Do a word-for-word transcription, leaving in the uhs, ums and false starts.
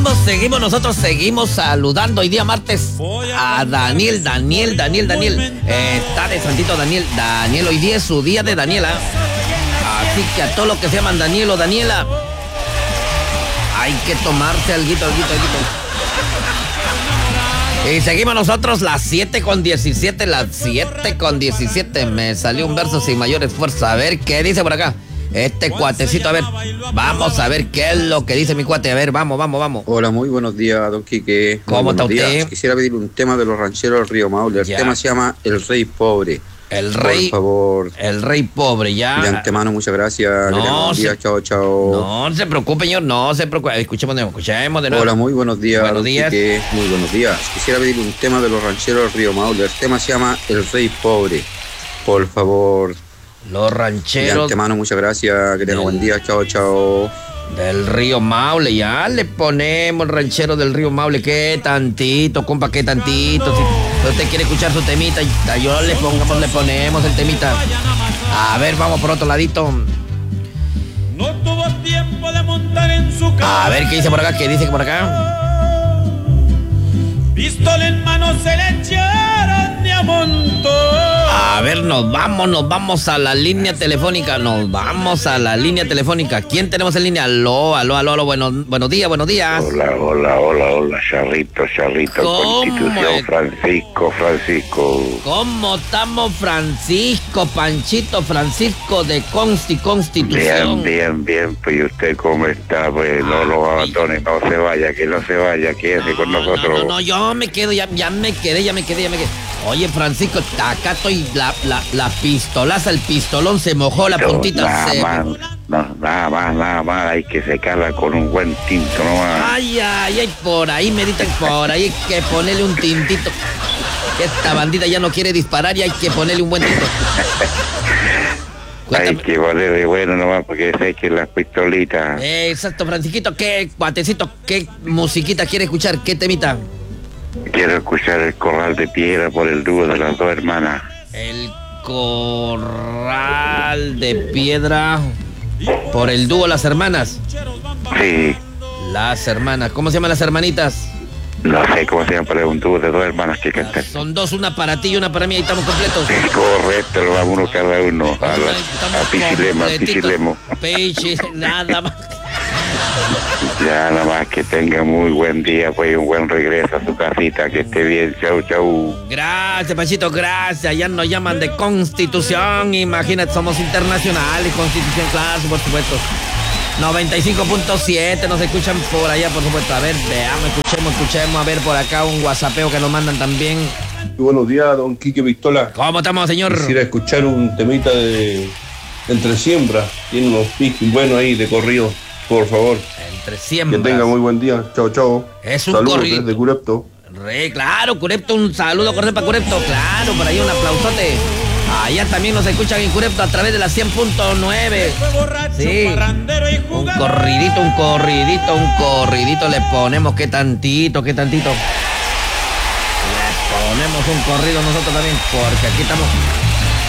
seguimos, seguimos, nosotros seguimos saludando hoy día martes a Daniel, Daniel, Daniel, Daniel. Eh, está de santito Daniel, Daniel, hoy día es su día de Daniela. Así que a todos los que se llaman Daniel o Daniela, hay que tomarse alguito, alguito, alguito. Y seguimos nosotros las siete con diecisiete, las siete con diecisiete. Me salió un verso sin mayor esfuerzo. A ver qué dice por acá este cuatecito, a ver, vamos a ver qué es lo que dice mi cuate, a ver, vamos, vamos, vamos. Hola, muy buenos días, don Quique. ¿Cómo está usted? Días. Quisiera pedir un tema de los rancheros del Río Maule. El ya. tema se llama El Rey Pobre. El rey, por favor. El Rey Pobre, ya. De antemano, muchas gracias. No, que tenga buen día, se, chao, chao. No, no se preocupe, señor, no se preocupe. Escuchemos de nuevo, escuchemos de nuevo. Hola, muy buenos días, buenos don días. Quique. Muy buenos días. Quisiera pedir un tema de los rancheros del Río Maule. El tema se llama El Rey Pobre. Por favor. Los De rancheros antemano, muchas gracias. Que tenga del, buen día, chao, chao. Del Río Maule, ya le ponemos ranchero del Río Maule. Qué tantito, compa, qué tantito. Si usted quiere escuchar su temita, yo le pongamos, le ponemos el temita. A ver, vamos por otro ladito. No tuvo tiempo de montar en su casa. A ver qué dice por acá, qué dice por acá. Pistola en mano se le echaron de a montón. A ver, nos vamos, nos vamos a la línea telefónica, nos vamos a la línea telefónica. ¿Quién tenemos en línea? Aló, aló, aló, aló, buenos, buenos días, buenos días. Hola, hola, hola, hola, Charrito, Charrito, ¿Cómo Constitución, es? Francisco, Francisco. ¿Cómo estamos, Francisco, Panchito, Francisco de Consti, Constitución? Bien, bien, bien, pues ¿y usted cómo está? Pues no lo abandone, no se vaya, que no se vaya, quédese No, con no, nosotros. no, no, yo me quedo, ya, ya me quedé, ya me quedé, ya me quedé. Oye, Francisco, acá estoy, la, la, la pistolaza, el pistolón se mojó, la No, puntita nada se... más, no, nada más, nada más, hay que secarla con un buen tinto nomás. Ay, ay, ay, por ahí, medita, por ahí hay que ponerle un tintito. Que esta bandita ya no quiere disparar y hay que ponerle un buen tinto. Hay que ponerle bueno nomás porque sé que las pistolitas. Eh, exacto, Francisquito, ¿qué cuatecito, qué musiquita quiere escuchar? ¿Qué temita? Quiero escuchar el corral de piedra por el dúo de las dos hermanas. El corral de piedra por el dúo Las Hermanas. Sí. Las hermanas, ¿cómo se llaman las hermanitas? No sé cómo se llama, pero es un dúo de dos hermanas que cantan. Son dos, una para ti y una para mí, ahí estamos completos. Correcto, lo vamos uno cada uno. A, la, a Pichilemo, a Pichilemo. Pichi, nada más. Ya nada más que tenga muy buen día, pues un buen regreso a su casita, que esté bien, chau, chau. Gracias, Panchito, gracias. Ya nos llaman de Constitución, imagínate, somos internacionales, Constitución, claro, por supuesto. noventa y cinco punto siete, nos escuchan por allá, por supuesto. A ver, veamos, escuchemos, escuchemos, a ver por acá un whatsappeo que nos mandan también. Muy buenos días, don Quique Pistola. ¿Cómo estamos, señor? Quisiera escuchar un temita de Entre Siembras. Tiene unos piques buenos ahí de corrido, por favor. Entre Siembras. Que tenga muy buen día. Chao, chao. Es un Saludos corrido. desde Curepto. Re, claro, Curepto, un saludo correcto para Curepto, claro, por ahí un aplausote. Allá también nos escuchan en Curepto a través de la cien punto nueve. Sí, un corridito, un corridito, un corridito le ponemos, qué tantito, qué tantito. Le ponemos un corrido nosotros también, porque aquí estamos